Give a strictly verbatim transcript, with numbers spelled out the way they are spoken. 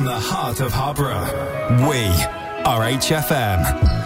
From the heart of Harborough, we are H F M.